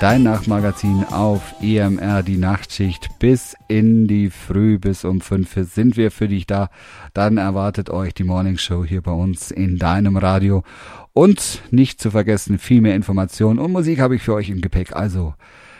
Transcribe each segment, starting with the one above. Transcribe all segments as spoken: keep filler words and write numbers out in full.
Dein Nachtmagazin auf E M R, die Nachtschicht bis in die Früh, bis um fünf sind wir für dich da. Dann erwartet euch die Morning Show hier bei uns in deinem Radio. Und nicht zu vergessen, viel mehr Informationen und Musik habe ich für euch im Gepäck. Also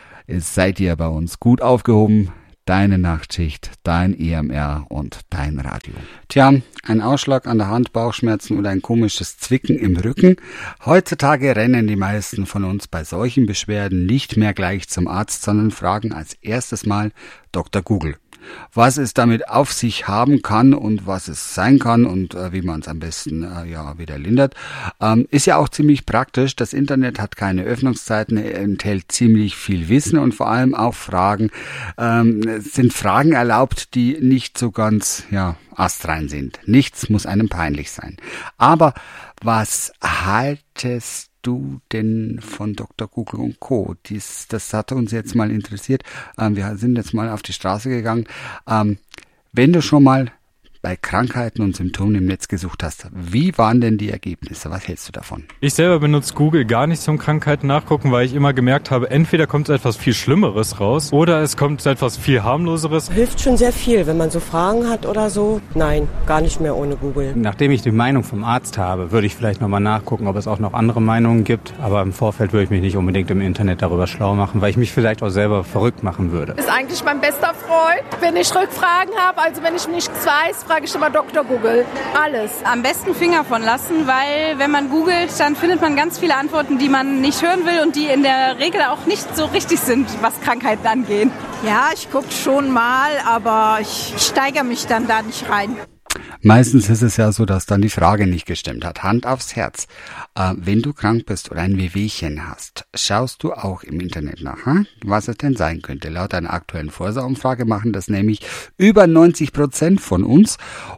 seid ihr bei uns gut aufgehoben. Deine Nachtschicht, dein E M R und dein Radio. Tja, ein Ausschlag an der Hand, Bauchschmerzen oder ein komisches Zwicken im Rücken. Heutzutage rennen die meisten von uns bei solchen Beschwerden nicht mehr gleich zum Arzt, sondern fragen als erstes Mal Doktor Google. Was es damit auf sich haben kann und was es sein kann und äh, wie man es am besten äh, ja wieder lindert, ähm, ist ja auch ziemlich praktisch. Das Internet hat keine Öffnungszeiten, enthält ziemlich viel Wissen und vor allem auch Fragen. Ähm, es sind Fragen erlaubt, die nicht so ganz ja astrein sind. Nichts muss einem peinlich sein. Aber was haltest du denn von Doktor Google und Co.? Dies, das hat uns jetzt mal interessiert. Ähm, wir sind jetzt mal auf die Straße gegangen. Ähm, wenn du schon mal bei Krankheiten und Symptomen im Netz gesucht hast, wie waren denn die Ergebnisse? Was hältst du davon? Ich selber benutze Google gar nicht zum Krankheiten nachgucken, weil ich immer gemerkt habe, entweder kommt etwas viel Schlimmeres raus oder es kommt etwas viel harmloseres. Hilft schon sehr viel, wenn man so Fragen hat oder so. Nein, gar nicht mehr ohne Google. Nachdem ich die Meinung vom Arzt habe, würde ich vielleicht nochmal nachgucken, ob es auch noch andere Meinungen gibt. Aber im Vorfeld würde ich mich nicht unbedingt im Internet darüber schlau machen, weil ich mich vielleicht auch selber verrückt machen würde. Ist eigentlich mein bester Freund. Wenn ich Rückfragen habe, also wenn ich nichts weiß, frage ich immer Doktor Google. Alles. Am besten Finger von lassen, weil wenn man googelt, dann findet man ganz viele Antworten, die man nicht hören will und die in der Regel auch nicht so richtig sind, was Krankheiten angeht. Ja, ich gucke schon mal, aber ich steigere mich dann da nicht rein. Meistens ist es ja so, dass dann die Frage nicht gestimmt hat. Hand aufs Herz. Äh, wenn du krank bist oder ein Wehwehchen hast, schaust du auch im Internet nach, hm? was es denn sein könnte. Laut einer aktuellen Forsa-Umfrage machen das nämlich über neunzig Prozent von uns.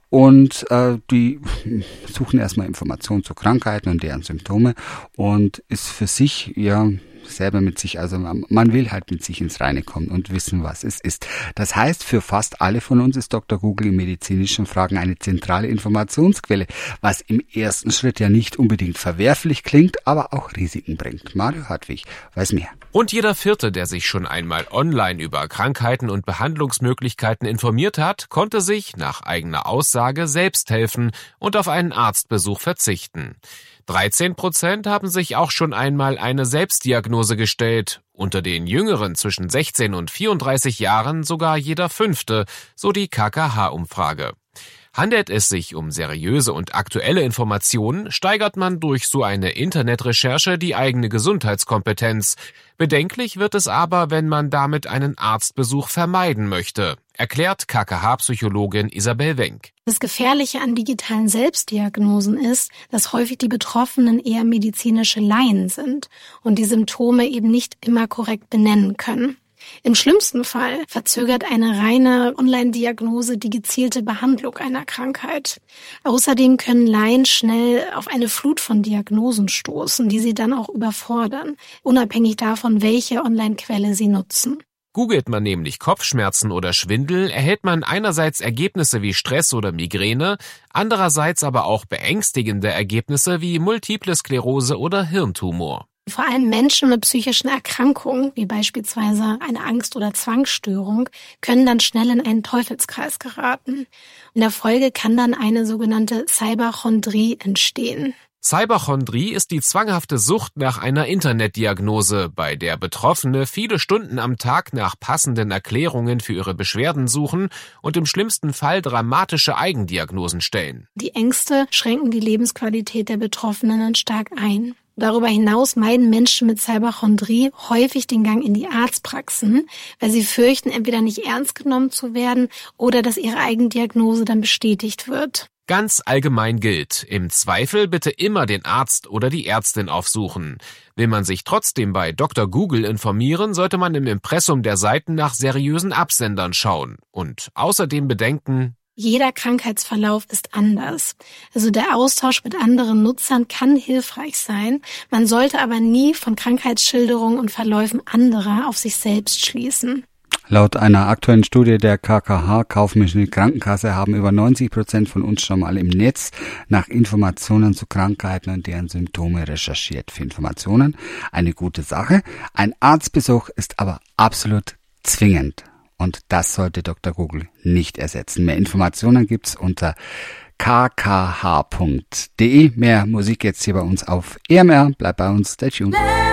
Und äh, die suchen erstmal Informationen zu Krankheiten und deren Symptome und ist für sich ja selber mit sich, also man will halt mit sich ins Reine kommen und wissen, was es ist. Das heißt, für fast alle von uns ist Doktor Google in medizinischen Fragen eine zentrale Informationsquelle, was im ersten Schritt ja nicht unbedingt verwerflich klingt, aber auch Risiken bringt. Mario Hartwig weiß mehr. Und jeder Vierte, der sich schon einmal online über Krankheiten und Behandlungsmöglichkeiten informiert hat, konnte sich nach eigener Aussage selbst helfen und auf einen Arztbesuch verzichten. dreizehn Prozent haben sich auch schon einmal eine Selbstdiagnose gestellt. Unter den Jüngeren zwischen sechzehn und vierunddreißig Jahren sogar jeder Fünfte, so die K K H-Umfrage. Handelt es sich um seriöse und aktuelle Informationen, steigert man durch so eine Internetrecherche die eigene Gesundheitskompetenz. Bedenklich wird es aber, wenn man damit einen Arztbesuch vermeiden möchte, erklärt K K H-Psychologin Isabel Wenk. Das Gefährliche an digitalen Selbstdiagnosen ist, dass häufig die Betroffenen eher medizinische Laien sind und die Symptome eben nicht immer korrekt benennen können. Im schlimmsten Fall verzögert eine reine Online-Diagnose die gezielte Behandlung einer Krankheit. Außerdem können Laien schnell auf eine Flut von Diagnosen stoßen, die sie dann auch überfordern, unabhängig davon, welche Online-Quelle sie nutzen. Googelt man nämlich Kopfschmerzen oder Schwindel, erhält man einerseits Ergebnisse wie Stress oder Migräne, andererseits aber auch beängstigende Ergebnisse wie Multiple Sklerose oder Hirntumor. Vor allem Menschen mit psychischen Erkrankungen, wie beispielsweise eine Angst- oder Zwangsstörung, können dann schnell in einen Teufelskreis geraten. In der Folge kann dann eine sogenannte Cyberchondrie entstehen. Cyberchondrie ist die zwanghafte Sucht nach einer Internetdiagnose, bei der Betroffene viele Stunden am Tag nach passenden Erklärungen für ihre Beschwerden suchen und im schlimmsten Fall dramatische Eigendiagnosen stellen. Die Ängste schränken die Lebensqualität der Betroffenen dann stark ein. Darüber hinaus meiden Menschen mit Cyberchondrie häufig den Gang in die Arztpraxen, weil sie fürchten, entweder nicht ernst genommen zu werden oder dass ihre Eigendiagnose dann bestätigt wird. Ganz allgemein gilt, im Zweifel bitte immer den Arzt oder die Ärztin aufsuchen. Will man sich trotzdem bei Doktor Google informieren, sollte man im Impressum der Seiten nach seriösen Absendern schauen und außerdem bedenken: Jeder Krankheitsverlauf ist anders. Also der Austausch mit anderen Nutzern kann hilfreich sein. Man sollte aber nie von Krankheitsschilderungen und Verläufen anderer auf sich selbst schließen. Laut einer aktuellen Studie der K K H, Kaufmännische Krankenkasse, haben über neunzig Prozent von uns schon mal im Netz nach Informationen zu Krankheiten und deren Symptome recherchiert. Für Informationen eine gute Sache. Ein Arztbesuch ist aber absolut zwingend. Und das sollte Doktor Google nicht ersetzen. Mehr Informationen gibt's unter k k h punkt d e. Mehr Musik jetzt hier bei uns auf E M R. Bleibt bei uns, stay tuned.